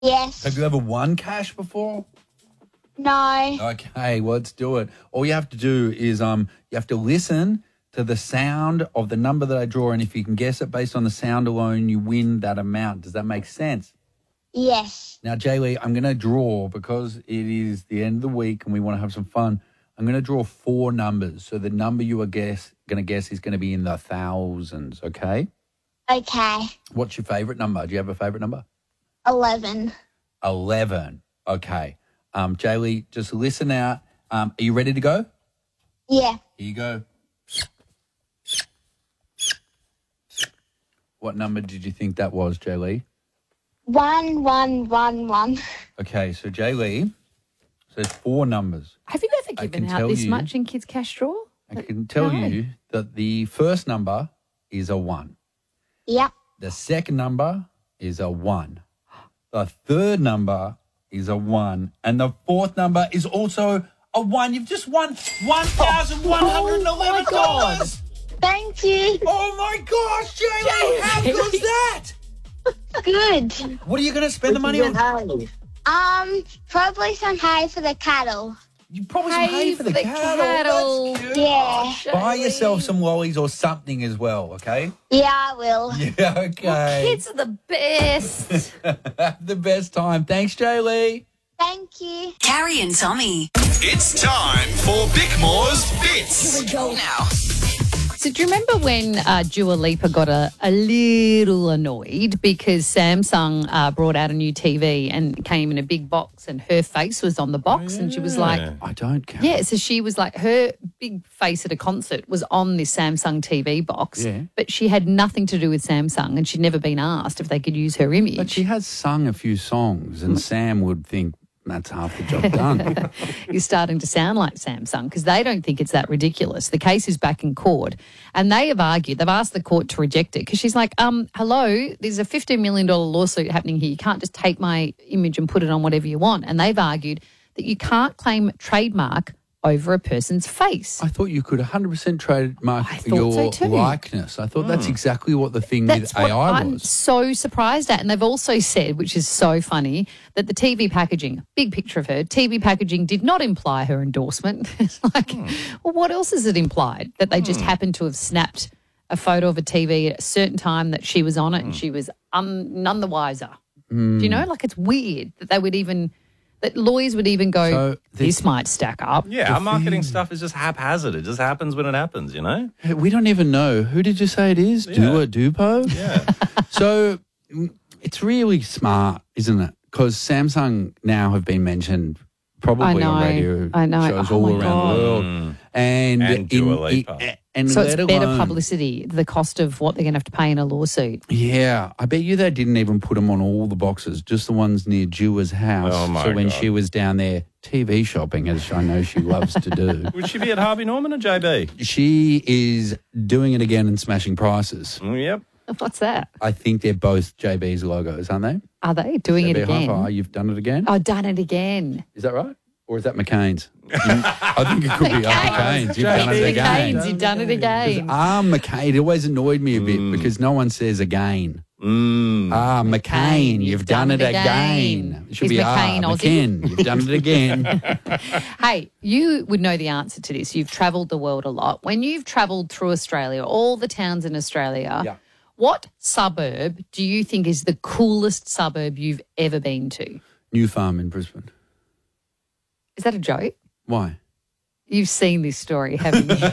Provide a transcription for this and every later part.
Yes. Have you ever won cash before? No. Okay, well, let's do it. All you have to do is you have to listen to the sound of the number that I draw, and if you can guess it based on the sound alone, you win that amount. Does that make sense? Yes. Now, Jaylee, I'm going to draw, because it is the end of the week and we want to have some fun, I'm going to draw 4 numbers. So the number you are going to guess is going to be in the thousands, okay? Okay. What's your favourite number? Do you have a favourite number? 11. 11. Okay. Jaylee, just listen out. Are you ready to go? Yeah. Here you go. What number did you think that was, Jaylee? 1111. Okay, so Jaylee, so there's 4 numbers. Have you ever given out this much in Kids Cash Draw? I can tell you that the first number is a 1. Yep. The second number is a 1. The third number is a 1. And the fourth number is also a 1. You've just won $1,111. Thank you. Oh, my gosh, Jaylee, how good's that? Good. What are you going to spend the money on? Probably some hay for the cattle. You probably some hay for the cattle. That's cute. Yeah. Buy yourself some lollies or something as well, okay? Yeah, I will. Yeah, okay. Kids are the best. Have the best time. Thanks, Jaylee. Thank you. Carrie and Tommy. It's time for Bickmore's Bits. Here we go now. So do you remember when Dua Lipa got a little annoyed because Samsung brought out a new TV and came in a big box and her face was on the box and she was like... I don't care. Yeah, so she was like, her big face at a concert was on this Samsung TV box, but she had nothing to do with Samsung and she'd never been asked if they could use her image. But she has sung a few songs and Sam would think that's half the job done. You're starting to sound like Samsung because they don't think it's that ridiculous. The case is back in court and they have argued, they've asked the court to reject it because she's like, hello, there's a $15 million lawsuit happening here. You can't just take my image and put it on whatever you want. And they've argued that you can't claim trademark over a person's face. I thought you could 100% trademark your so too. likeness. I thought that's exactly what the thing That's with what AI I'm was. so surprised at. And they've also said, which is so funny, that the TV packaging, big picture of her, TV packaging did not imply her endorsement. It's like, well, what else is it implied? That they just happened to have snapped a photo of a TV at a certain time that she was on it and she was none the wiser. Do you know? Like, it's weird that they would even... that lawyers would even go, So this might stack up. Yeah, our marketing stuff is just haphazard. It just happens when it happens, you know? We don't even know. Who did you say it is? Dua Dupo? Yeah. So it's really smart, isn't it? Because Samsung now have been mentioned probably on radio shows Oh, all my around God. the world. And Dua Lipa. So it's let better alone- publicity, the cost of what they're going to have to pay in a lawsuit. Yeah, I bet you they didn't even put them on all the boxes, just the ones near Dua's house. Oh, my so when God. she was down there TV shopping, as I know she loves to do, Would she be at Harvey Norman or JB? she is doing it again and smashing prices. Yep. What's that? I think they're both JB's logos, aren't they? Are they doing it JB again? Hi-Fi, you've done it again? Oh, done it again. Is that right? Or is that McCain's? I think it could be McCain's. You've done it again. McCain's, you've done it again. McCain, it always annoyed me a bit because no one says again. McCain, you've done it again. It should Is be McCain Aussie? McCain, you've done it again. Hey, you would know the answer to this. You've travelled the world a lot. When you've travelled through Australia, all the towns in Australia, Yeah. what suburb do you think is the coolest suburb you've ever been to? New Farm in Brisbane. Is that a joke? Why? You've seen this story, haven't you?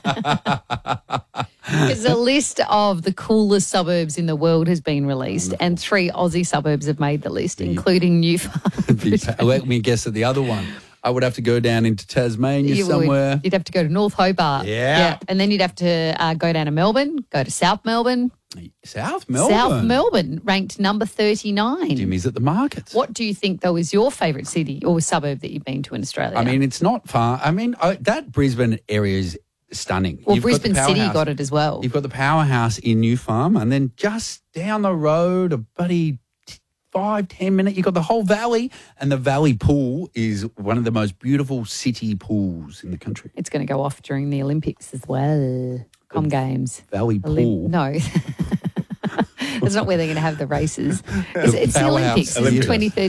Because a list of the coolest suburbs in the world has been released and 3 Aussie suburbs have made the list, including New Farm. Let me guess at the other one. I would have to go down into Tasmania You somewhere. would. You'd have to go to North Hobart. Yeah. And then you'd have to go down to Melbourne, go to South Melbourne. South Melbourne. South Melbourne, ranked number 39. Jimmy's at the markets. What do you think, though, is your favourite city or suburb that you've been to in Australia? I mean, it's not far. I mean, that Brisbane area is stunning. well, You've got the Brisbane City powerhouse. got it as well. You've got the powerhouse in New Farm, and then just down the road, a buddy 5-10 minute, you've got the whole valley, and the Valley Pool is one of the most beautiful city pools in the country. It's going to go off during the Olympics as well. Games. Valley Pool. No. That's not where they're going to have the races. It's the Powerhouse Olympics. It's Theatre. 2030.